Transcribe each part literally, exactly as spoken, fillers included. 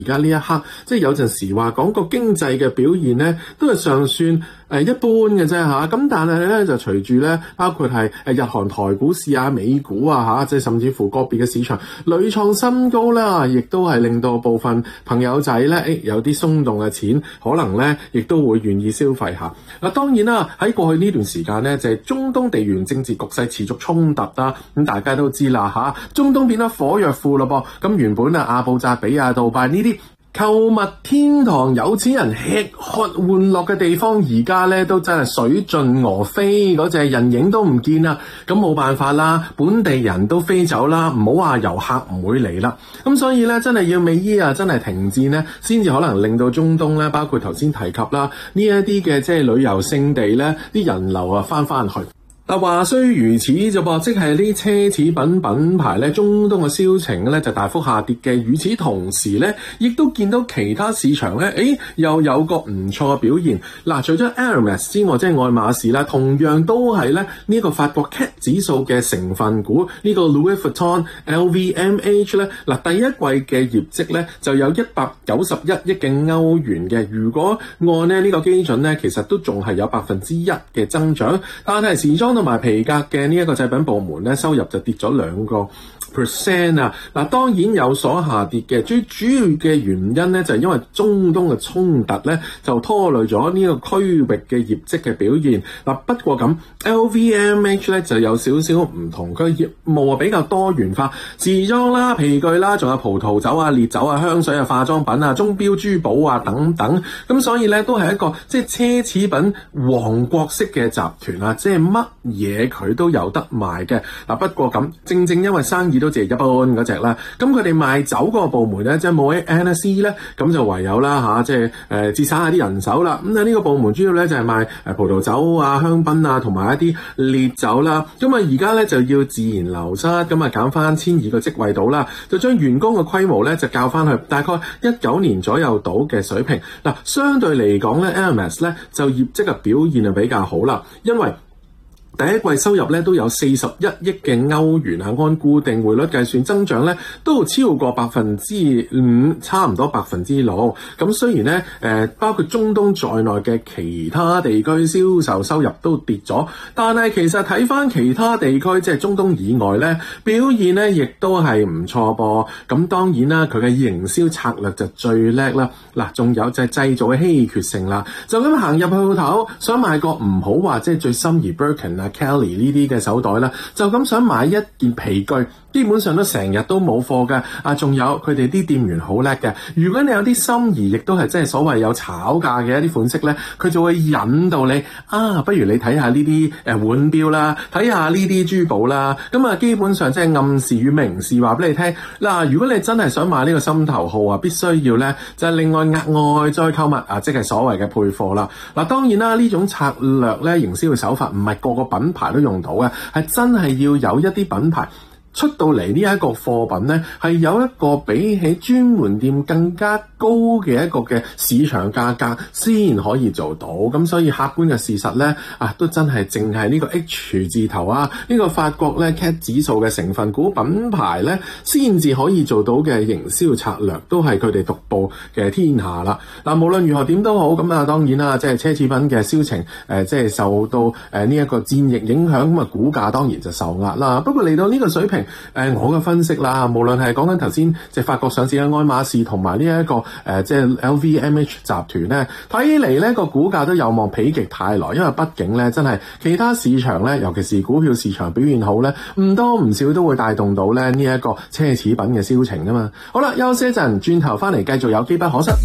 而家呢一刻，即係有陣時話講個經濟嘅表現咧，都係尚算誒、呃、一般嘅啫嚇。咁但係咧就隨住咧，包括係誒日韓台股市啊、美股啊嚇，即係甚至乎個別嘅市場屢創新高啦，亦都係令到部分朋友仔咧誒有啲鬆動嘅錢，可能咧亦都會願意消費下。嗱，當然啦，喺過去呢段時間咧，就係、是、中東地緣政治局勢持續衝突啦。咁大家都知啦嚇，中東變得火藥庫咯噃。咁原本啊阿布扎比啊、杜拜呢啲購物天堂、有錢人吃喝玩樂嘅地方，而家咧都真係水盡鵝飛，嗰隻人影都唔見啦。咁冇辦法啦，本地人都飛走啦，唔好話遊客唔會嚟啦。咁所以咧，真係要美伊啊，真係停戰咧，先至可能令到中東咧，包括頭先提及啦呢一啲嘅即係旅遊勝地咧，啲人流啊翻翻去。嗱，話雖如此啫噃，即係啲奢侈品品牌咧，中東嘅銷情咧就大幅下跌嘅。與此同時咧，亦都見到其他市場咧，誒又有個唔錯嘅表現。嗱，除咗 Hermes 之外，即係愛馬仕啦，同樣都係咧呢個法國 C A C 指數嘅成分股，呢個 Louis Vuitton L V M H 咧，嗱第一季嘅業績咧就有一百九十一億嘅歐元嘅。如果按咧呢個基準咧，其實都仲係有百分之一嘅增長，但係時裝同埋皮革嘅呢一個製品部門咧，收入就跌咗兩個 percent 啊！嗱，當然有所下跌嘅，最主要嘅原因咧就係因為中東嘅衝突咧，就拖累咗呢個區域嘅業績嘅表現。嗱，不過咁 L V M H 咧就有少少唔同，佢業務啊比較多元化，時裝啦、皮具啦，仲有葡萄酒啊、烈酒啊、香水啊、化妝品啊、鐘錶珠寶啊等等。咁所以咧都係一個即係奢侈品王國式嘅集團啊，即係乜嘢佢都有得賣嘅。嗱，不過咁正正因為生意都只係一般嗰隻啦，咁佢哋賣酒嗰個部門咧，即係冇 N S E 咧，咁就唯有啦嚇，即係誒節省下啲人手啦。咁啊呢個部門主要咧就係賣誒葡萄酒啊、香檳啊，同埋一啲烈酒啦。咁啊而家咧就要自然流失，咁啊減翻千二個職位度啦，就將員工嘅規模咧就校翻去大概一九年左右到嘅水平。嗱，相對嚟講咧 Hermes 咧就業績嘅表現就比較好啦，因為第一季收入咧都有四十一億嘅歐元，係按固定匯率計算，增長咧都超過百分之五，差唔多百分之六。咁雖然咧誒、呃、包括中東在內嘅其他地區銷售收入都跌咗，但係其實睇翻其他地區，即係中東以外咧，表現咧亦都係唔錯噃。咁當然啦，佢嘅營銷策略就最叻啦。嗱，仲有就係製造嘅稀缺性啦。就咁行入去鋪頭，想買個唔好話即係最心儀 Birkin 啊、Kelly 呢啲嘅手袋啦，就咁想買一件皮具，基本上都成日都冇貨嘅。啊，仲有佢哋啲店員好叻嘅，如果你有啲心儀，亦都係即係所謂有炒價嘅一啲款式咧，佢就會引導你啊，不如你睇下呢啲誒腕錶啦，睇下呢啲珠寶啦，咁啊基本上即係暗示與明示話俾你聽。嗱、啊，如果你真係想買呢個心頭號啊，必須要咧就係、是、另外額外再購物啊，即係所謂嘅配貨啦。嗱、啊，當然啦，呢種策略咧營銷嘅手法唔係個個品牌都用到嘅，係真係要有一啲品牌出到嚟呢一個貨品呢，係有一個比起專門店更加高嘅一個嘅市場價格先可以做到。咁所以客觀嘅事實呢，啊都真係淨係呢個 H 字頭啊，呢、呢個法國呢 C A C 指數嘅成分股品牌呢，先至可以做到嘅營銷策略，都係佢哋獨步嘅天下啦。嗱、啊，無論如何點都好，咁啊當然啦，即係奢侈品嘅銷情誒、呃，即係受到誒呢一個戰役影響，咁啊股價當然就受壓啦。不過嚟到呢個水平，誒、呃，我嘅分析啦，無論係講緊頭先即係法國上市嘅愛馬仕同埋呢一個誒、呃，即係 L V M H 集團咧，睇嚟呢個股價都有望否極泰來，因為畢竟咧真係其他市場咧，尤其是股票市場表現好咧，唔多唔少都會帶動到咧呢一個奢侈品嘅銷情啊嘛。好啦，休息一陣，轉頭翻嚟繼續有機不可失。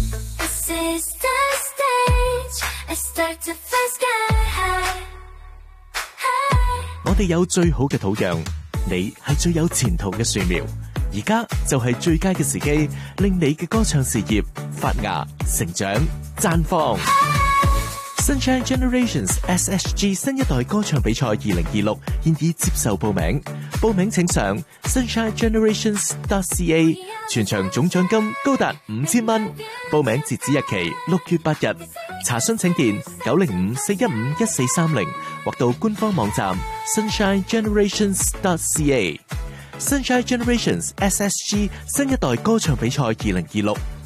我哋有最好嘅土壤，你係最有前途嘅樹苗，而家就係最佳嘅時機，令你嘅歌唱事業發芽、成長、綻放。Sunshine Generations S H G 新一代歌唱比賽二零二六現已接受報名，報名請上 sunshine generations dot c a， 全場總獎金高達五千蚊，報名截止日期六月八日，查詢請電九零五四一五一四三零或到官方網站 sunshine generations dot c a。 Sunshine Generations S H G 新一代歌唱比賽二零二六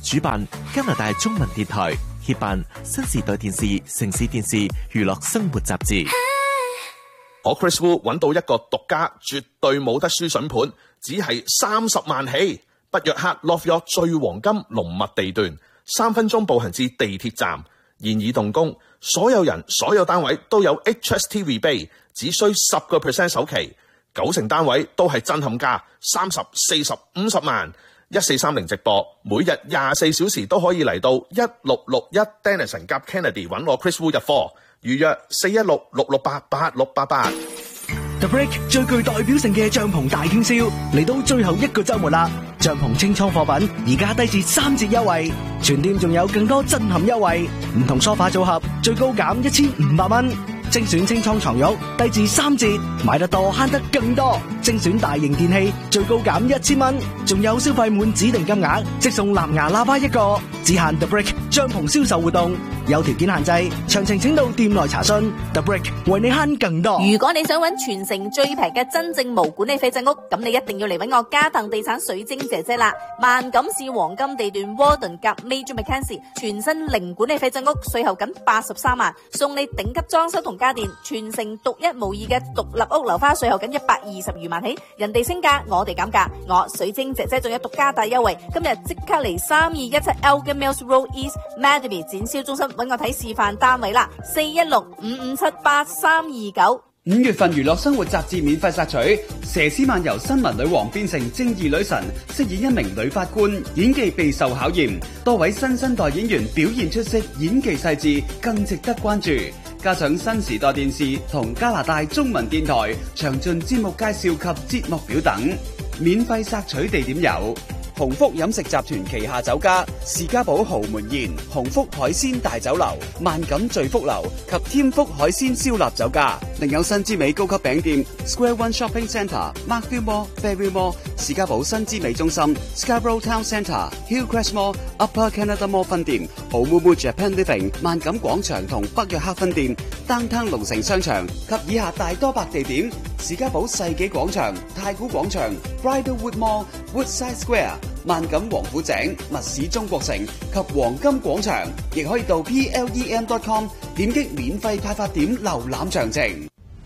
主辦加拿大中文電台，協辦新時代電視、城市電視、娛樂生活雜誌。 我 Chris Wu 揾到一個獨家絕對冇得輸筍盤，只係三十萬起。北約克 Love York 最黃金龍脈地段，三分鐘步行至地鐵站，現已動工。所有人、所有單位都有 H S T rebate， 只需十個 percent 首期，九成單位都係震撼價，三十、四十、五十萬。一四三零直播，每日廿四小時都可以嚟到一六六一 Denison 夾 Kennedy 揾我 Chris Wu 入貨，預約四一六六六八八六八八。 The Break 最具代表性嘅帳篷大傾銷嚟到最後一個週末啦！帳篷清倉貨品而家低至三折優惠，全店仲有更多震撼優惠，唔同梳化組合最高減一千五百蚊，精選清倉床褥低至三折，買得多慳得更多，精選大型電器最高減一千蚊，仲有消費滿指定金額即送藍牙喇叭一個，只限 The Break 帳篷銷售活動，有條件限制，詳情請到店內查詢。The Break 為你慳更多。 如果你想揾全城最平嘅真正無管理廢棄屋，咁你一定要嚟揾我嘉騰地產水晶姐姐啦！萬錦市黃金地段 Warden 夾 Major Mackenzie 全新零管理廢棄屋，稅後僅八十三萬，送你頂級裝修同家電，全城獨一無二嘅獨立屋樓花，稅後僅一百二十餘萬起，人哋升價，我哋減價，我水晶姐姐仲有獨家大優惠，今日即刻嚟三二一七 Elgin Mills Road East Mademy 展銷中心揾我睇示範單位啦，四一六五五七八三二九。 五月份娛樂生活雜誌免費索取，佘詩曼由新聞女王變成正義女神，飾演一名女法官，演技備受考驗。多位新生代演員表現出色，演技細緻，更值得關注。加上新時代電視同加拿大中文電台詳盡節目介紹及節目表等，免費索取地點有鴻福飲食集團旗下酒家士嘉堡豪門宴、鴻福海鮮大酒樓、萬錦聚福樓及添福海鮮燒臘酒家，另有新之美高級餅店 Square One Shopping Centre、Markville Mall、Fairview Mall、士嘉堡新之美中心、Scarborough Town Centre、Hillcrest Mall、Upper Canada Mall 分店、Oumuamua Japan Living、萬錦廣場同北約克分店、Downtown 龍城商場及以下大多百地點，士嘉堡世紀廣場、太古廣場、Bridlewood Mall、Woodside Square、萬錦王府井、密市中國城及黃金廣場，亦可以到 P L E M dot com 點擊免費派發點瀏覽詳情。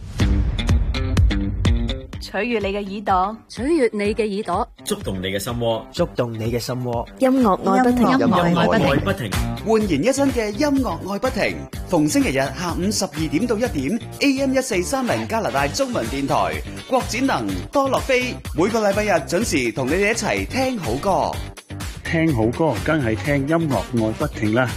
取悅你嘅耳朵， 取悅你嘅耳朵， 觸動你嘅心窩， 觸動你嘅心窩。 音樂愛不停， 音樂愛不停， 煥然一新嘅音樂愛不停，逢星期日下午十二點到一點 A M 一四三零加拿大中文電台，郭展能、多樂飛，每個禮拜日準時同你哋一齊聽好歌。 聽好歌，梗係聽音樂愛不停啦。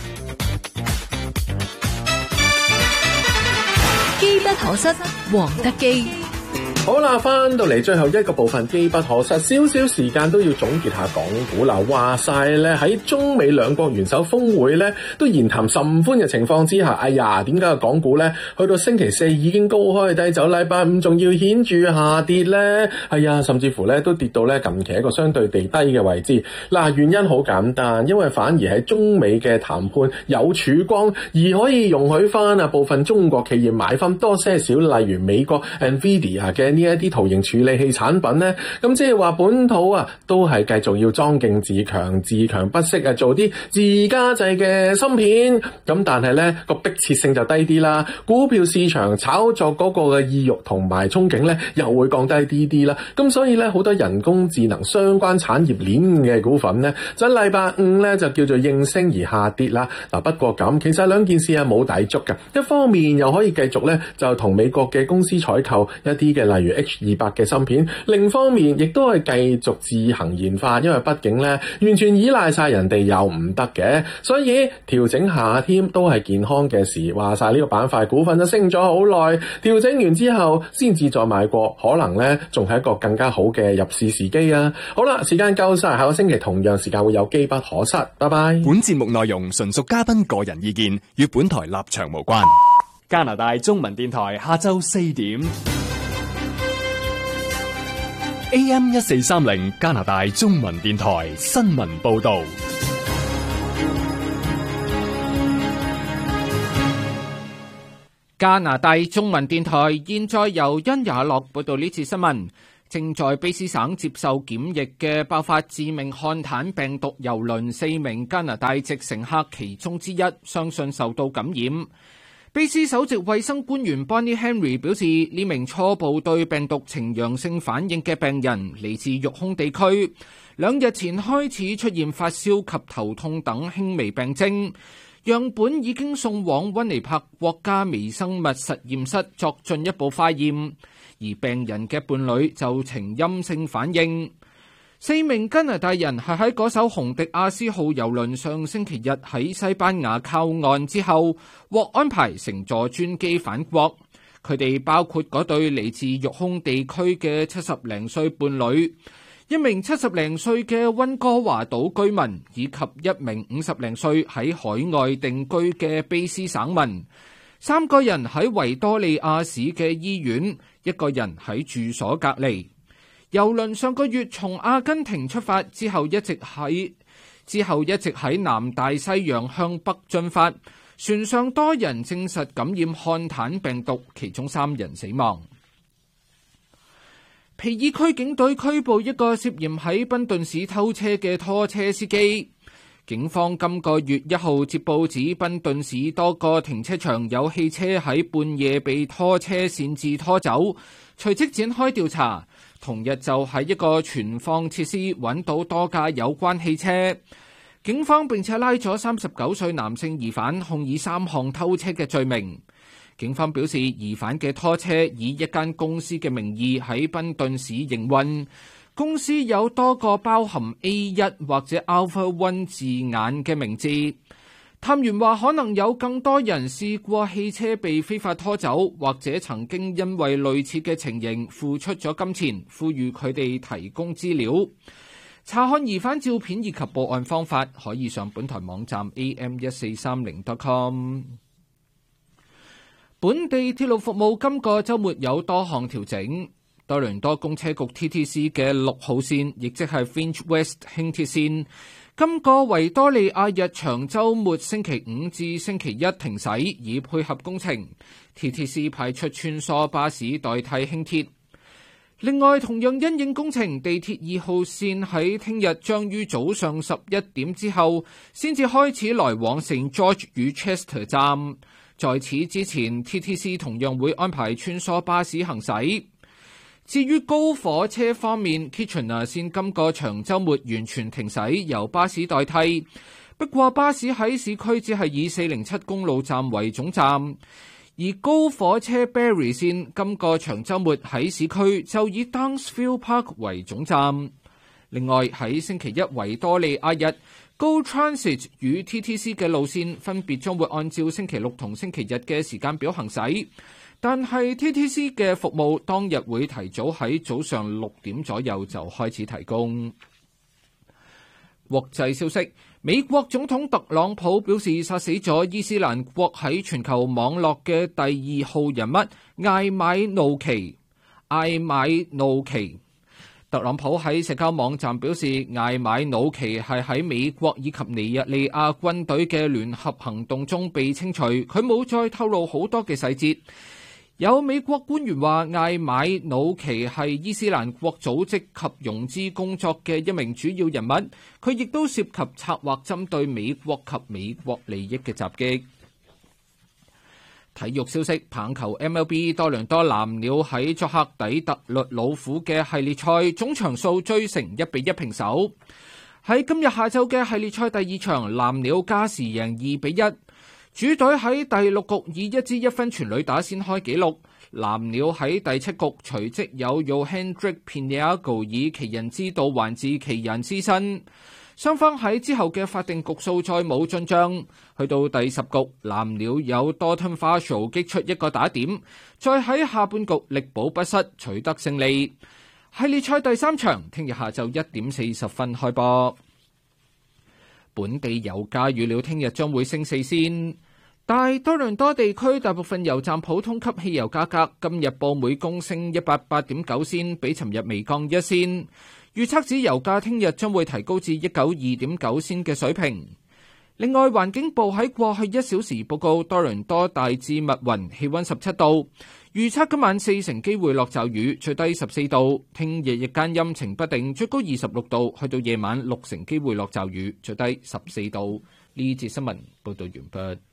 機不可失，黃德基。 好啦，翻到嚟最後一個部分，機不可失，少少時間都要總結下港股啦。話晒咧喺中美兩國元首峰會咧都言談甚歡嘅情況之下，哎呀，點解個港股咧去到星期四已經高開低走，禮拜五仲要顯著下跌咧？哎呀，甚至乎咧都跌到咧近期一個相對地低嘅位置。嗱，原因好簡單，因為反而喺中美嘅談判有曙光，而可以容許翻啊部分中國企業買翻多些少，例如美國 Nvidia 嘅呢一啲圖形處理器產品咧，咁即係話本土啊都係繼續要莊敬自強，自強不息啊，做啲自家製嘅芯片。咁但係咧個迫切性就低啲啦，股票市場炒作嗰個嘅意欲同埋憧憬咧又會降低啲啲啦。咁所以咧好多人工智能相關產業鏈嘅股份咧，就喺禮拜五咧就叫做應聲而下跌啦。嗱，不過咁其實兩件事係冇抵觸嘅，一方面又可以繼續咧就同美國嘅公司採購一啲嘅例如 H 二百嘅芯片，另一方面亦都係繼續自行研發，因為畢竟咧完全依賴晒人哋又唔得嘅，所以調整下添都係健康嘅事。話晒呢個板塊股份都升咗好耐，調整完之後先至再買過，可能咧仲係一個更加好嘅入市時機啊！好啦，時間夠晒，下個星期同樣時間會有機不可失，拜拜。 本節目內容純屬嘉賓個人意見，與本台立場無關。加拿大中文電台下晝四點。A M 一四三零加拿大中文電台新聞報道。 加拿大中文電台現在由殷也樂報道呢次新聞。 正在卑斯省接受檢疫嘅爆發致命漢坦病毒郵輪四名加拿大籍乘客其中之一，相信受到感染。卑斯首席衛生官員 Bonnie Henry 表示，呢名初步對病毒呈陽性反應嘅病人嚟自育空地區，兩日前開始出現發燒及頭痛等輕微病徵，樣本已經送往溫尼伯國家微生物實驗室作進一步化驗，而病人嘅伴侶就呈陰性反應。四名加拿大人係喺嗰艘紅迪亞斯號郵輪上星期日喺西班牙靠岸之後，獲安排乘坐專機返國。佢哋包括嗰對嚟自育空地區嘅七十零歲伴侶，一名七十零歲嘅溫哥華島居民，以及一名五十零歲喺海外定居嘅卑斯省民。三個人喺維多利亞市嘅醫院，一個人喺住所隔離。郵輪上個月從阿根廷出發之後，一直喺之後一直喺南大西洋向北進發。船上多人證實感染漢坦病毒，其中三人死亡。皮爾區警隊拘捕一個涉嫌喺賓頓市偷車嘅拖車司機。警方今個月一號接報指，賓頓市多個停車場有汽車喺半夜被拖車擅自拖走，隨即展開調查。同日就喺一個存放設施揾到多架有關汽車，警方並且拉咗三十九歲男性疑犯，控以三項偷車嘅罪名。警方表示，疑犯嘅拖車以一間公司嘅名義喺賓頓市營運，公司有多個包含 A 一 或者 Alpha One 字眼嘅名字。探員話，可能有更多人試過汽車被非法拖走，或者曾經因為類似嘅情形付出咗金錢，呼籲佢哋提供資料。查看疑犯照片以及報案方法，可以上本台網站 a m 一四三零 dot com。本地鐵路服務今個週末有多項調整。多倫多公車局 T T C 嘅六號線，亦即係 Finch West 輕鐵線，今個維多利亞日長週末星期五至星期一停駛，以配合工程。T T C 派出穿梭巴士代替輕鐵。另外，同樣因應工程，地鐵二號線喺聽日將於早上十一點之後先至開始來往聖 George 與 Chester 站。在此之前 ，T T C 同樣會安排穿梭巴士行駛。至於高火車方面 ，Kitchener 線今個長週末完全停駛，由巴士代替。不過巴士喺市區只係以四零七公路站為總站，而高火車 Barrie 線今個長週末喺市區就以 Downsville Park 為總站。另外喺星期一維多利亞日，Go Transit 與 T T C 嘅路線分別將會按照星期六同星期日嘅時間表行駛。但係 T T C 嘅服務當日會提早喺早上六點左右就開始提供。國際消息，美國總統特朗普表示殺死咗伊斯蘭國喺全球網絡嘅第二號人物艾買努奇。艾買努奇，特朗普喺社交網站表示，艾買努奇係喺美國以及尼日利亞軍隊嘅聯合行動中被清除。佢冇再透露好多嘅細節。有美國官員話，艾買努奇係伊斯蘭國組織及融資工作嘅一名主要人物，佢亦都涉及策劃針對美國及美國利益嘅襲擊。體育消息，棒球 M L B 多倫多藍鳥喺作客抵特律老虎嘅系列賽，總場數追成一比一平手。喺今日下晝嘅系列賽第二場，藍鳥加時贏二比一。主隊喺第六局以一支一分全壘打先開紀錄，藍鳥喺第七局隨即有 Yohendrick Piniago 以奇人之道還治奇人之身，雙方喺之後嘅法定局數再冇進帳。去到第十局，藍鳥有 Dalton Varsho 擊出一個打點，再喺下半局力保不失，取得勝利。系列賽第三場聽日下晝一點四十分開播。本地油價預料聽日將會升四仙。大多倫多地區大部分油站普通級汽油價格今日報每公升一百八點九仙，比尋日微降一仙。預測指油價聽日將會提高至一九二點九仙嘅水平。另外，環境部喺過去一小時報告多倫多大致密雲，氣溫十七度。 預測今晚四成機會落驟雨，最低十四度。聽日日間陰晴不定，最高二十六度。去到夜晚六成機會落驟雨，最低十四度。呢節新聞報道完畢。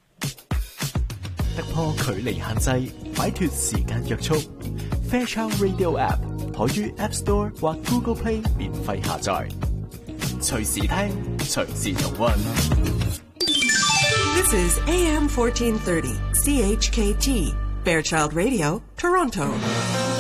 突破距離限制，擺脫時間約束。Fairchild Radio App 可於 App Store 或 Google Play 免費下載，隨時聽，隨時重溫。 This is A M fourteen thirty C H K T Fairchild Radio, Toronto.